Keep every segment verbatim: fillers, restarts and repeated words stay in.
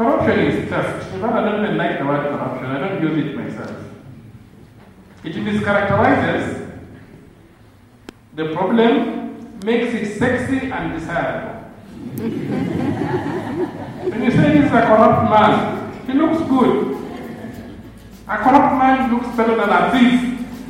Corruption is theft. In fact, I don't even like the word corruption. I don't use it myself. It mischaracterizes the problem, makes it sexy and desirable. When you say this is a corrupt man, he looks good. A corrupt man looks better than a thief.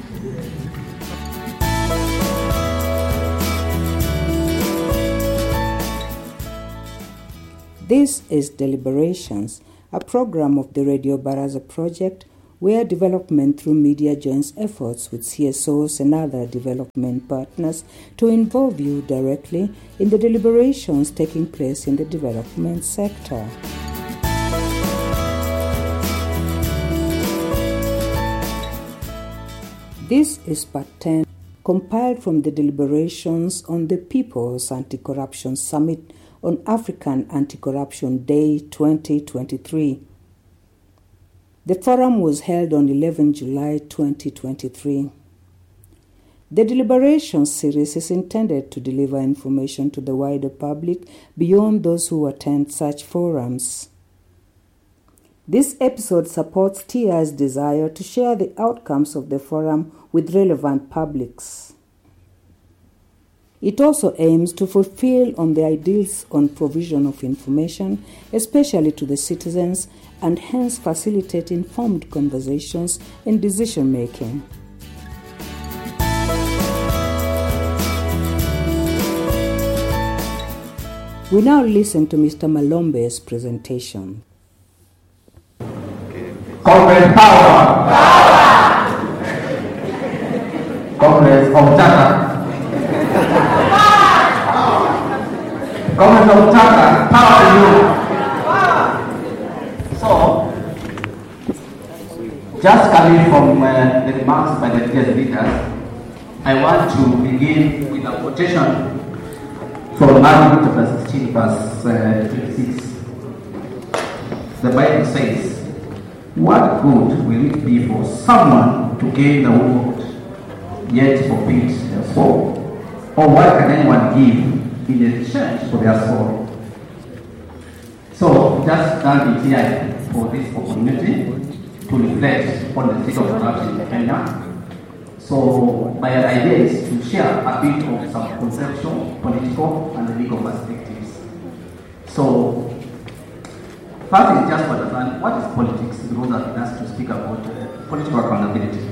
This is Deliberations, a program of the Radio Baraza project where development through media joins efforts with C S Os and other development partners to involve you directly in the deliberations taking place in the development sector. This is part ten, compiled from the deliberations on the People's Anti-Corruption Summit on African Anti-Corruption Day twenty twenty-three. The forum was held on the eleventh of July twenty twenty-three. The deliberation series is intended to deliver information to the wider public beyond those who attend such forums. This episode supports T I's desire to share the outcomes of the forum with relevant publics. It also aims to fulfill on the ideals on provision of information, especially to the citizens, and hence facilitate informed conversations and decision-making. We now listen to Mister Malombe's presentation. Comrade power! Power! Comrades of Chaka! Comrades of Chaka, power to you! So, just coming from uh, the remarks by the guest leaders, I want to begin with a quotation from Matthew chapter sixteen, verse uh, twenty-six. The Bible says, "What good will it be for someone to gain the whole world, yet forfeit their soul? Or what can anyone give in exchange for their soul?" So, just stand here for this opportunity to reflect on the state of corruption in Kenya. So, my idea is to share a bit of some conceptual, political, and legal perspectives. So, first is just to understand what is politics, because I've been asked to speak about uh, political accountability.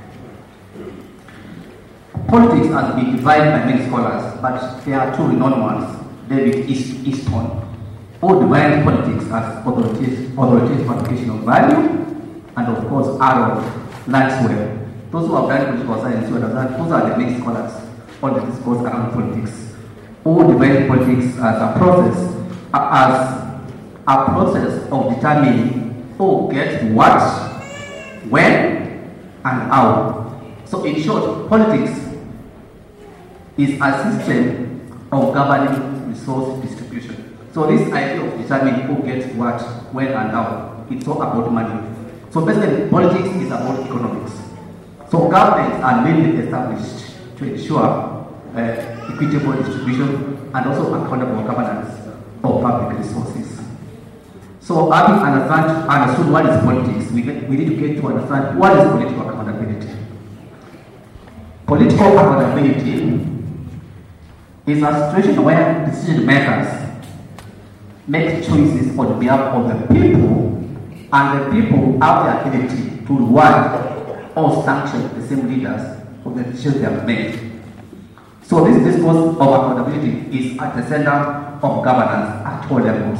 Politics has been divided by many scholars, but there are two renowned ones, David Easton, who divided politics as authoritative, authoritative application of value, and of course Aaron Lanswell. Those who have done political science, you understand, those are the main scholars on the discourse around politics, who divide politics as a process, as a process of determining who gets what, when, and how. So in short, politics is a system of governing resource distribution. So this idea of determining who gets what, when, and how, it's all about money. So basically, politics is about economics. So governments are mainly established to ensure uh, equitable distribution and also accountable governance of public resources. So having understand, understood what is politics, we, get, we need to get to understand what is political accountability. Political accountability is a situation where decision makers make choices on behalf of the people, and the people have the ability to reward or sanction the same leaders for the decisions they have made. So this discourse of accountability is at the center of governance at all levels.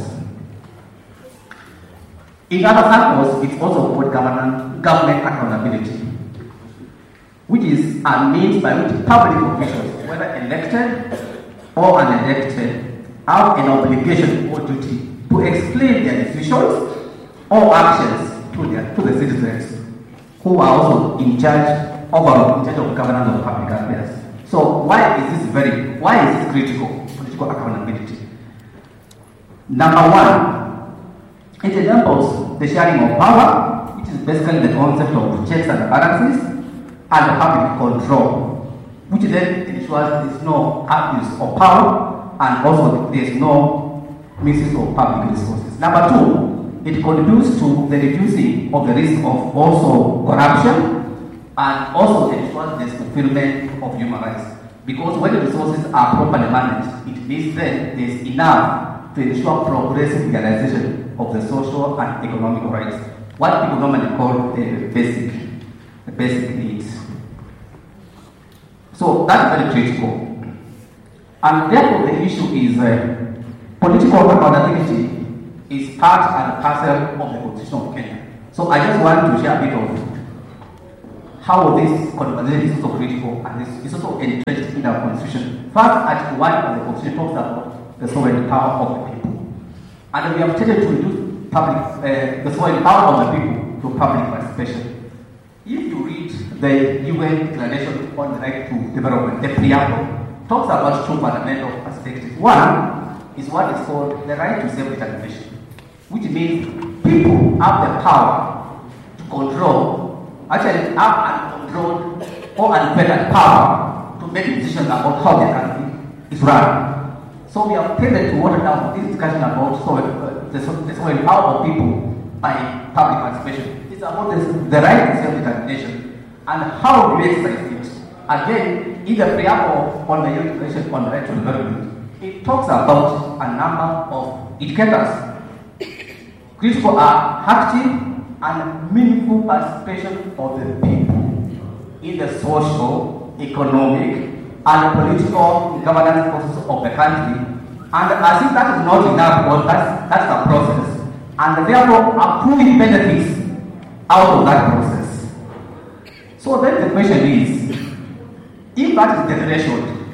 In other circles, it's also called government, government accountability, which is a means by which public officials, whether elected or unelected, have an obligation or duty to explain their decisions or actions to, their, to the citizens, who are also in charge of, in charge of governance of public affairs. So why is this very, why is this critical, political accountability? Number one, it enables the sharing of power, which is basically the concept of checks and balances, and public control, which then ensures there is no abuse of power, and also there is no misuse of public resources. Number two, it contributes to the reducing of the risk of also corruption and also ensures the fulfillment of human rights. Because when the resources are properly managed, it means then there is enough to ensure progressive realization of the social and economic rights, what people normally call the basic, the basic needs. So that's very critical. And therefore the issue is uh, political accountability is part and parcel of the Constitution of Kenya. So I just want to share a bit of how this conversation is also critical and this is also entrenched in our Constitution. First, Article one of the Constitution talks about the sovereign power of the people. And we have tended to reduce public, uh, the sovereign power of the people to public participation. If you read the U N Declaration on the Right to Development, the preamble talks about two fundamental perspectives. One is what is called the right to self-determination, which means people have the power to control, actually have uncontrolled or unfettered power to make decisions about how the country is run. So we have tended to water down this discussion about sovereign, uh, the, the sovereign power of people by public participation. It's about this, the right to self-determination and how we exercise it. Again, in the preamble on the U N Declaration on the Right to Development, it talks about a number of indicators. Critical are active and meaningful participation of the people in the social, economic, and political governance process of the country. And as if that is not enough, well, that's, that's a process. And therefore, approving benefits out of that process. So then the question is, if that is the threshold,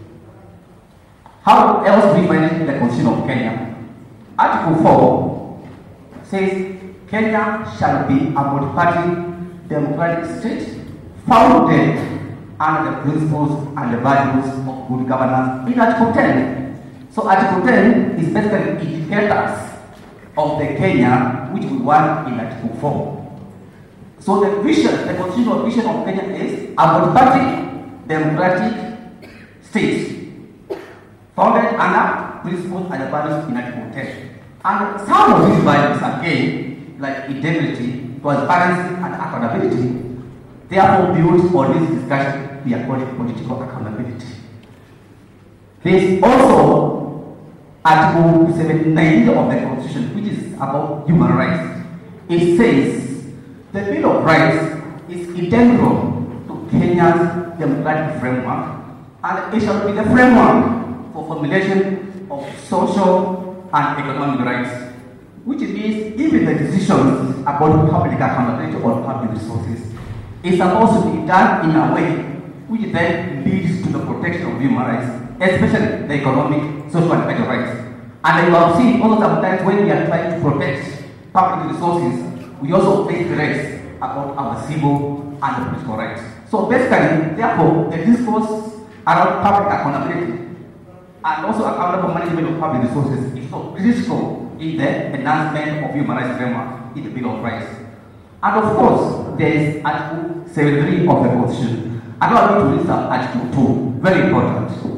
how else do we find the Constitution of Kenya? Article four says Kenya shall be a multi-party democratic state founded on the principles and the values of good governance in Article ten. So Article ten is basically indicators of the Kenya which we want in Article four. So the vision, the constitutional vision of Kenya is a multi-party democratic state founded under principles and values in Article ten. And some of these values, again, like integrity, transparency, and accountability, therefore build on this discussion we are calling political accountability. There is also Article seventy-nine of the Constitution, which is about human rights. It says the Bill of Rights is integral to Kenya's democratic framework, and it shall be the framework for formulation of social and economic rights, which means even the decisions about public accountability or public resources is supposed to be done in a way which then leads to the protection of human rights, especially the economic, social, and cultural rights. And you have seen also sometimes when we are trying to protect public resources, we also face threats about our civil and political rights. So basically, therefore, the discourse around public accountability and also accountable management of public resources is so critical in the enhancement of human rights framework in the Bill of Rights. And of course, there is Article seventy-three of the Constitution. I don't want to read some Article two, very important.